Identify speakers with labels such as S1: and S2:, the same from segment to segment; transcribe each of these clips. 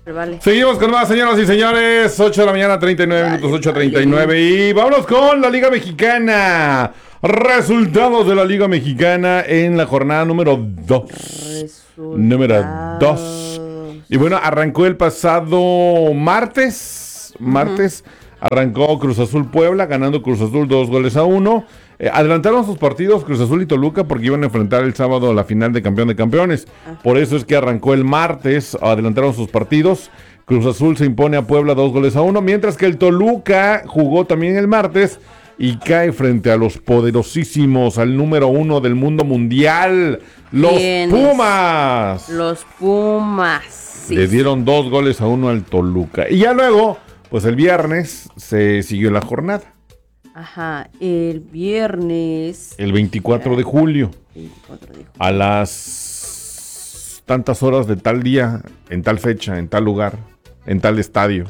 S1: Vale.
S2: Seguimos con más, señoras y señores. 8 de la mañana, 39 minutos, 8:39. Y vámonos con la Liga Mexicana. Resultados de la Liga Mexicana en la jornada número 2. Número 2. Y bueno, arrancó el pasado martes. Arrancó Cruz Azul Puebla, ganando Cruz Azul 2-1. Adelantaron sus partidos Cruz Azul y Toluca porque iban a enfrentar el sábado la final de Campeón de Campeones. Por eso es que arrancó el martes, adelantaron sus partidos. Cruz Azul se impone a Puebla 2-1, mientras que el Toluca jugó también el martes y cae frente a los poderosísimos, al número 1 del mundo mundial, los Pumas.
S1: Los Pumas. Sí.
S2: Le dieron 2-1 al Toluca. Y ya luego, pues el viernes se siguió la jornada.
S1: Ajá, el viernes.
S2: El 24 de julio. A las tantas horas de tal día, en tal fecha, en tal lugar, en tal estadio.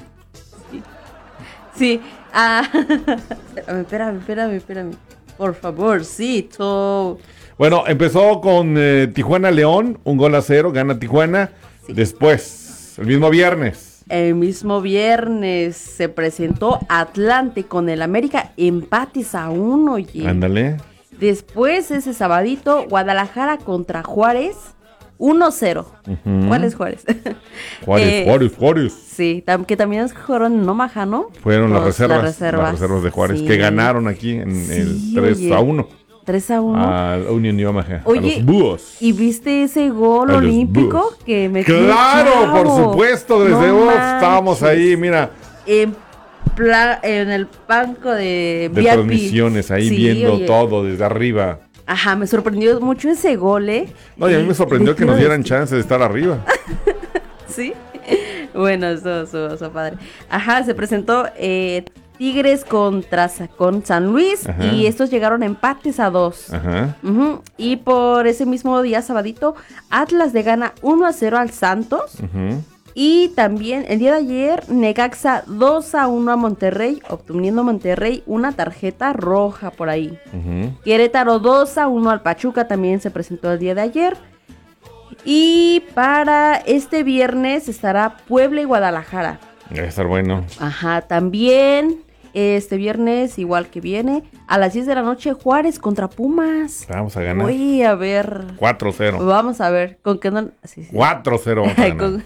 S1: Sí. Espérame. Por favorcito.
S2: Bueno, empezó con Tijuana León, 1-0, gana Tijuana. Sí. Después, el mismo viernes
S1: se presentó Atlante con el América, empates a 1.
S2: Ándale.
S1: Después, ese sabadito, Guadalajara contra Juárez, 1-0. ¿Cuál es Juárez?
S2: Juárez.
S1: Sí, que también jugaron en Omaha, ¿no?
S2: Fueron las reservas de Juárez, sí, que ganaron aquí en el 3-1.
S1: 3-1.
S2: Al Unión y Omaha.
S1: Oye,
S2: a los Búhos.
S1: ¿Y viste ese gol olímpico que metió?
S2: ¡Claro! Por supuesto, desde estábamos ahí, mira.
S1: En el banco de
S2: VIP. Transmisiones, ahí viendo todo desde arriba.
S1: Ajá, me sorprendió mucho ese gol, ¿eh?
S2: No, y a mí me sorprendió que nos dieran chance de estar arriba.
S1: Sí. Bueno, eso padre. Ajá, se presentó Tigres con San Luis. Ajá. Y estos llegaron a empates a 2.
S2: Ajá.
S1: Y por ese mismo día, sabadito, Atlas le gana 1-0 al Santos.
S2: Ajá.
S1: Y también el día de ayer, Necaxa 2-1 a Monterrey, obteniendo Monterrey una tarjeta roja por ahí. Querétaro 2-1 al Pachuca, también se presentó el día de ayer. Y para este viernes estará Puebla y Guadalajara.
S2: Debe estar bueno.
S1: Ajá, también este viernes, igual que viene, a las 10 de la noche, Juárez contra Pumas.
S2: Vamos a ganar.
S1: Voy a ver.
S2: 4-0.
S1: Vamos a ver, con qué no. Sí.
S2: 4-0 vamos a ganar.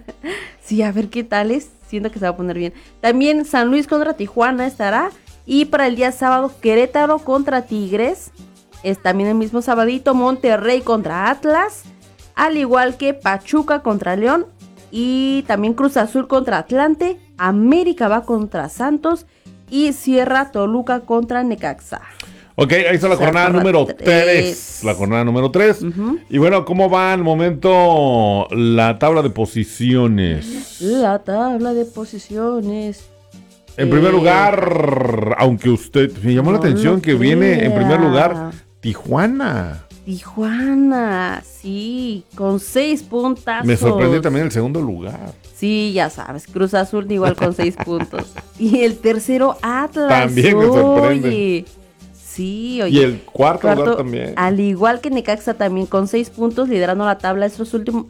S1: Sí, a ver qué tal es. Siento que se va a poner bien. También San Luis contra Tijuana estará. Y para el día sábado, Querétaro contra Tigres. Es también el mismo sabadito, Monterrey contra Atlas. Al igual que Pachuca contra León. Y también Cruz Azul contra Atlante. América va contra Santos. Y cierra Toluca contra Necaxa.
S2: Ok, ahí está la jornada número 3. La jornada número 3. Y bueno, ¿cómo va al momento la tabla de posiciones?
S1: La tabla de posiciones.
S2: En primer lugar, aunque usted me llamó la atención que viene en primer lugar Tijuana.
S1: Tijuana, sí, con 6 puntazos.
S2: Me sorprendió también el segundo lugar.
S1: Sí, ya sabes, Cruz Azul igual con 6 puntos. Y el tercero, Atlas.
S2: También me sorprende.
S1: Sí, oye.
S2: Y el cuarto lugar también.
S1: Al igual que Necaxa también con 6 puntos, liderando la tabla estos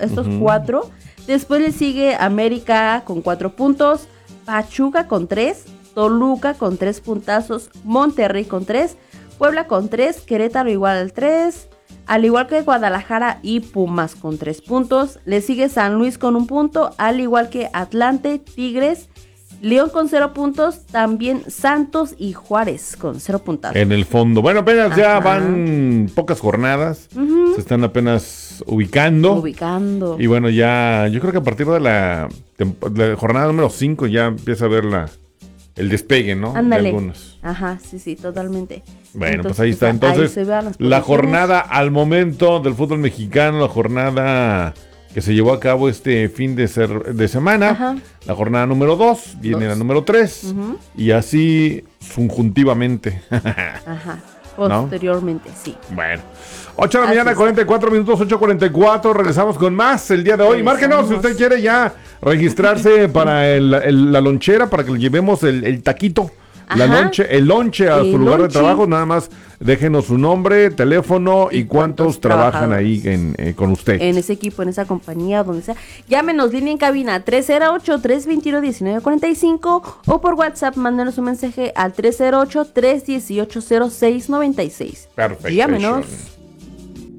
S1: 4. Después le sigue América con 4 puntos, Pachuca con 3, Toluca con 3 puntazos, Monterrey con 3, Puebla con 3, Querétaro igual al 3. Al igual que Guadalajara y Pumas con 3 puntos. Le sigue San Luis con 1 punto. Al igual que Atlante, Tigres, León con 0 puntos. También Santos y Juárez con 0 puntos.
S2: En el fondo. Bueno, apenas ya van pocas jornadas. Se están apenas ubicando. Y bueno, ya yo creo que a partir de la jornada número 5 ya empieza a ver el despegue, ¿no?
S1: Ándale.
S2: De algunos.
S1: Ajá, sí, totalmente.
S2: Bueno, entonces, pues ahí está. Entonces, la jornada al momento del fútbol mexicano, la jornada que se llevó a cabo este fin de semana. Ajá. La jornada número 2, viene la número 3. Y así subjuntivamente.
S1: Ajá. Posteriormente, ¿no? Sí.
S2: Bueno. 8 de la mañana, 44 minutos, 8:44. Regresamos con más el día de hoy. Márquenos si usted quiere ya registrarse para la lonchera, para que le llevemos el taquito el lonche a su lugar de trabajo, nada más déjenos su nombre, teléfono y cuántos trabajan ahí con usted.
S1: En ese equipo, en esa compañía, donde sea. Llámenos, línea en cabina 308-321-1945 o por WhatsApp, mándenos un mensaje al 308-318-0696.
S2: Perfecto.
S1: Llámenos.